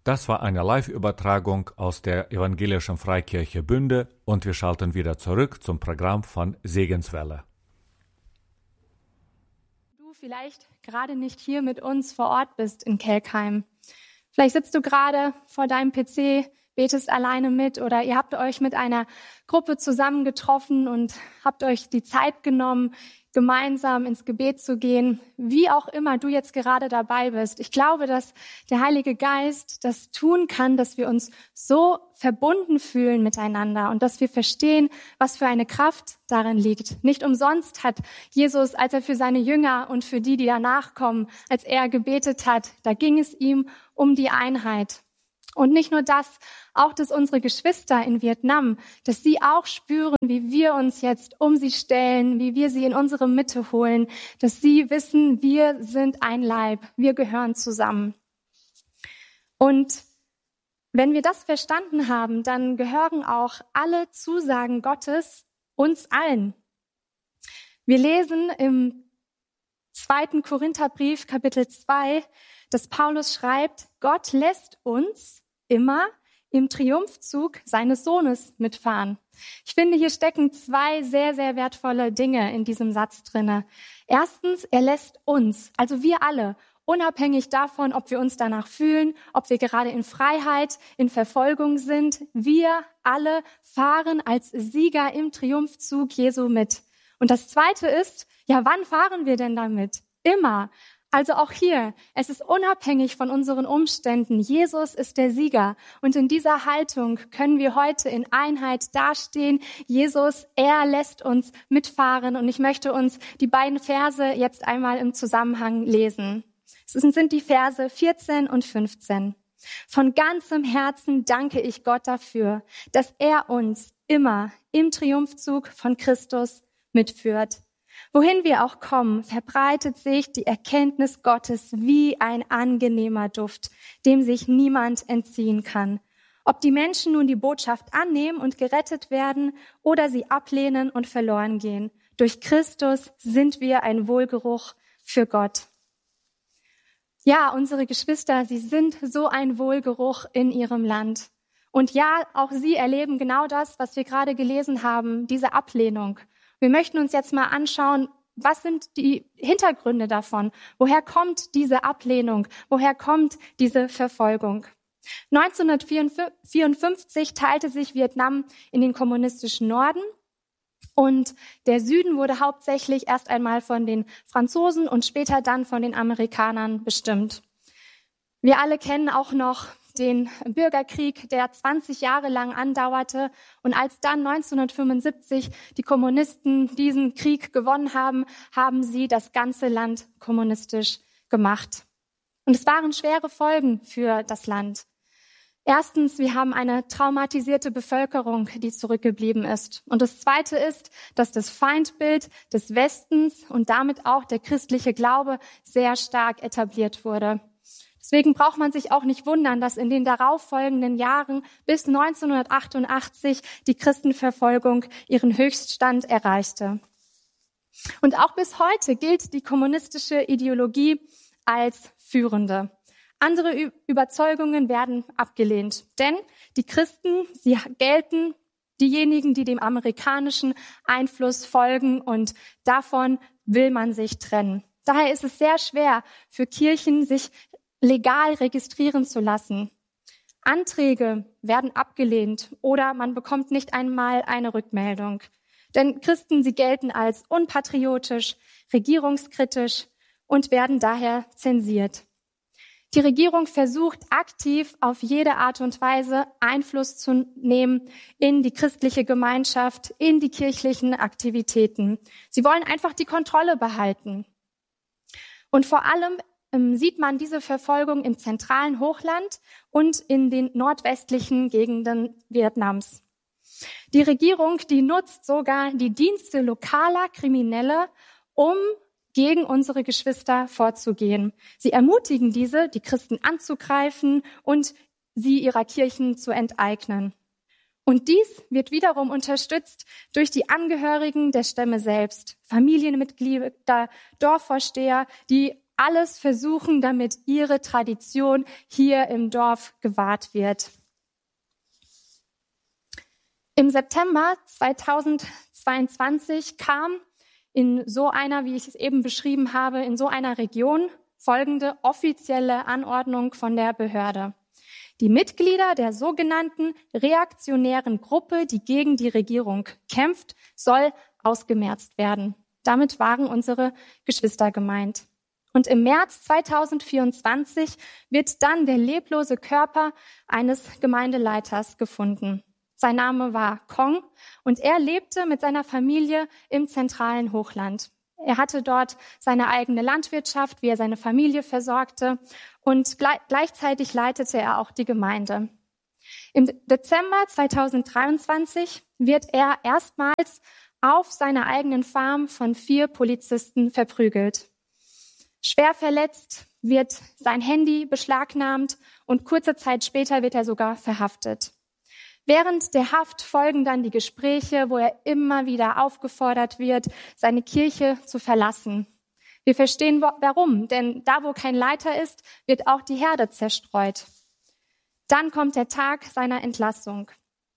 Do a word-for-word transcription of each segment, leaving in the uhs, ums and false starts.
Das war eine Live-Übertragung aus der Evangelischen Freikirche Bünde und wir schalten wieder zurück zum Programm von Segenswelle. Du vielleicht gerade nicht hier mit uns vor Ort bist in Kelkheim. Vielleicht sitzt du gerade vor deinem P C, betest alleine mit oder ihr habt euch mit einer Gruppe zusammengetroffen und habt euch die Zeit genommen, gemeinsam ins Gebet zu gehen, wie auch immer du jetzt gerade dabei bist. Ich glaube, dass der Heilige Geist das tun kann, dass wir uns so verbunden fühlen miteinander und dass wir verstehen, was für eine Kraft darin liegt. Nicht umsonst hat Jesus, als er für seine Jünger und für die, die danach kommen, als er gebetet hat, da ging es ihm um die Einheit. Und nicht nur das, auch dass unsere Geschwister in Vietnam, dass sie auch spüren, wie wir uns jetzt um sie stellen, wie wir sie in unsere Mitte holen, dass sie wissen, wir sind ein Leib, wir gehören zusammen. Und wenn wir das verstanden haben, dann gehören auch alle Zusagen Gottes uns allen. Wir lesen im zweiten Korintherbrief, Kapitel zwei, dass Paulus schreibt, Gott lässt uns immer im Triumphzug seines Sohnes mitfahren. Ich finde, hier stecken zwei sehr, sehr wertvolle Dinge in diesem Satz drinne. Erstens, er lässt uns, also wir alle, unabhängig davon, ob wir uns danach fühlen, ob wir gerade in Freiheit, in Verfolgung sind, wir alle fahren als Sieger im Triumphzug Jesu mit. Und das Zweite ist, ja, wann fahren wir denn damit? Immer. Also auch hier, es ist unabhängig von unseren Umständen. Jesus ist der Sieger. Und in dieser Haltung können wir heute in Einheit dastehen. Jesus, er lässt uns mitfahren. Und ich möchte uns die beiden Verse jetzt einmal im Zusammenhang lesen. Es sind die Verse vierzehn und fünfzehn. Von ganzem Herzen danke ich Gott dafür, dass er uns immer im Triumphzug von Christus mitführt. Wohin wir auch kommen, verbreitet sich die Erkenntnis Gottes wie ein angenehmer Duft, dem sich niemand entziehen kann. Ob die Menschen nun die Botschaft annehmen und gerettet werden oder sie ablehnen und verloren gehen, durch Christus sind wir ein Wohlgeruch für Gott. Ja, unsere Geschwister, sie sind so ein Wohlgeruch in ihrem Land. Und ja, auch sie erleben genau das, was wir gerade gelesen haben, diese Ablehnung. Wir möchten uns jetzt mal anschauen, was sind die Hintergründe davon? Woher kommt diese Ablehnung? Woher kommt diese Verfolgung? neunzehnhundertvierundfünfzig teilte sich Vietnam in den kommunistischen Norden und der Süden wurde hauptsächlich erst einmal von den Franzosen und später dann von den Amerikanern bestimmt. Wir alle kennen auch noch den Bürgerkrieg, der zwanzig Jahre lang andauerte. Und als dann neunzehnhundertfünfundsiebzig die Kommunisten diesen Krieg gewonnen haben, haben sie das ganze Land kommunistisch gemacht. Und es waren schwere Folgen für das Land. Erstens, wir haben eine traumatisierte Bevölkerung, die zurückgeblieben ist. Und das Zweite ist, dass das Feindbild des Westens und damit auch der christliche Glaube sehr stark etabliert wurde. Deswegen braucht man sich auch nicht wundern, dass in den darauffolgenden Jahren bis neunzehnhundertachtundachtzig die Christenverfolgung ihren Höchststand erreichte. Und auch bis heute gilt die kommunistische Ideologie als führende. Andere Überzeugungen werden abgelehnt, denn die Christen, sie gelten diejenigen, die dem amerikanischen Einfluss folgen und davon will man sich trennen. Daher ist es sehr schwer für Kirchen, sich legal registrieren zu lassen. Anträge werden abgelehnt oder man bekommt nicht einmal eine Rückmeldung. Denn Christen, sie gelten als unpatriotisch, regierungskritisch und werden daher zensiert. Die Regierung versucht aktiv auf jede Art und Weise Einfluss zu nehmen in die christliche Gemeinschaft, in die kirchlichen Aktivitäten. Sie wollen einfach die Kontrolle behalten. Und vor allem sieht man diese Verfolgung im zentralen Hochland und in den nordwestlichen Gegenden Vietnams. Die Regierung, die nutzt sogar die Dienste lokaler Kriminelle, um gegen unsere Geschwister vorzugehen. Sie ermutigen diese, die Christen anzugreifen und sie ihrer Kirchen zu enteignen. Und dies wird wiederum unterstützt durch die Angehörigen der Stämme selbst, Familienmitglieder, Dorfvorsteher, die alles versuchen, damit ihre Tradition hier im Dorf gewahrt wird. Im September zweitausendzweiundzwanzig kam in so einer, wie ich es eben beschrieben habe, in so einer Region folgende offizielle Anordnung von der Behörde. Die Mitglieder der sogenannten reaktionären Gruppe, die gegen die Regierung kämpft, soll ausgemerzt werden. Damit waren unsere Geschwister gemeint. Und im März zweitausendvierundzwanzig wird dann der leblose Körper eines Gemeindeleiters gefunden. Sein Name war Kong und er lebte mit seiner Familie im zentralen Hochland. Er hatte dort seine eigene Landwirtschaft, wie er seine Familie versorgte, und gleichzeitig leitete er auch die Gemeinde. Im Dezember zweitausenddreiundzwanzig wird er erstmals auf seiner eigenen Farm von vier Polizisten verprügelt. Schwer verletzt wird sein Handy beschlagnahmt und kurze Zeit später wird er sogar verhaftet. Während der Haft folgen dann die Gespräche, wo er immer wieder aufgefordert wird, seine Kirche zu verlassen. Wir verstehen warum, denn da, wo kein Leiter ist, wird auch die Herde zerstreut. Dann kommt der Tag seiner Entlassung.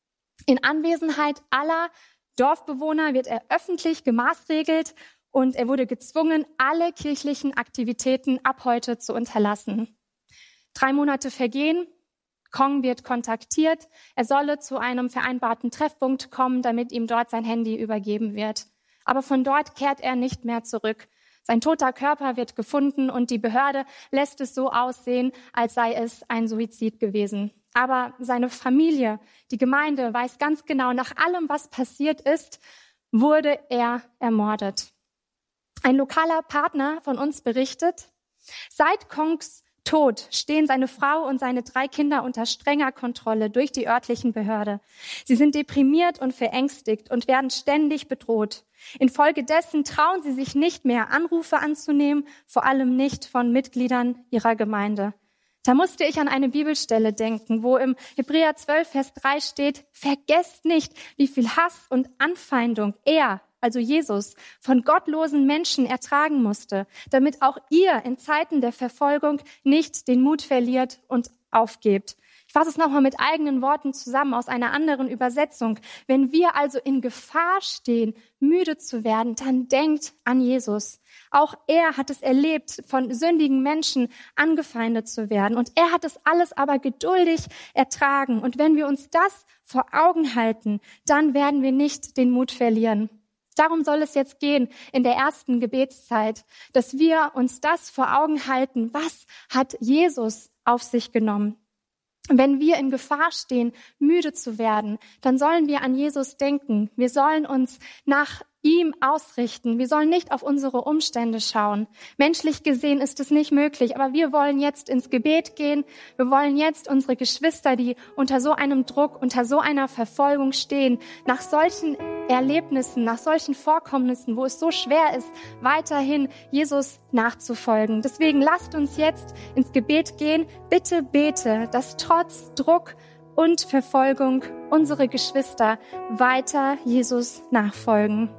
In Anwesenheit aller Dorfbewohner wird er öffentlich gemaßregelt und er wurde gezwungen, alle kirchlichen Aktivitäten ab heute zu unterlassen. Drei Monate vergehen. Kong wird kontaktiert, er solle zu einem vereinbarten Treffpunkt kommen, damit ihm dort sein Handy übergeben wird. Aber von dort kehrt er nicht mehr zurück. Sein toter Körper wird gefunden und die Behörde lässt es so aussehen, als sei es ein Suizid gewesen. Aber seine Familie, die Gemeinde weiß ganz genau, nach allem, was passiert ist, wurde er ermordet. Ein lokaler Partner von uns berichtet, seit Kongs Tod stehen seine Frau und seine drei Kinder unter strenger Kontrolle durch die örtlichen Behörde. Sie sind deprimiert und verängstigt und werden ständig bedroht. Infolgedessen trauen sie sich nicht mehr, Anrufe anzunehmen, vor allem nicht von Mitgliedern ihrer Gemeinde. Da musste ich an eine Bibelstelle denken, wo im Hebräer zwölf, Vers drei steht, vergesst nicht, wie viel Hass und Anfeindung er, also Jesus, von gottlosen Menschen ertragen musste, damit auch ihr in Zeiten der Verfolgung nicht den Mut verliert und aufgebt. Ich fasse es nochmal mit eigenen Worten zusammen aus einer anderen Übersetzung. Wenn wir also in Gefahr stehen, müde zu werden, dann denkt an Jesus. Auch er hat es erlebt, von sündigen Menschen angefeindet zu werden. Und er hat es alles aber geduldig ertragen. Und wenn wir uns das vor Augen halten, dann werden wir nicht den Mut verlieren. Darum soll es jetzt gehen in der ersten Gebetszeit, dass wir uns das vor Augen halten. Was hat Jesus auf sich genommen? Wenn wir in Gefahr stehen, müde zu werden, dann sollen wir an Jesus denken. Wir sollen uns nach ihm ausrichten. Wir sollen nicht auf unsere Umstände schauen. Menschlich gesehen ist es nicht möglich, aber wir wollen jetzt ins Gebet gehen. Wir wollen jetzt unsere Geschwister, die unter so einem Druck, unter so einer Verfolgung stehen, nach solchen Erlebnissen, nach solchen Vorkommnissen, wo es so schwer ist, weiterhin Jesus nachzufolgen. Deswegen lasst uns jetzt ins Gebet gehen. Bitte bete, dass trotz Druck und Verfolgung unsere Geschwister weiter Jesus nachfolgen.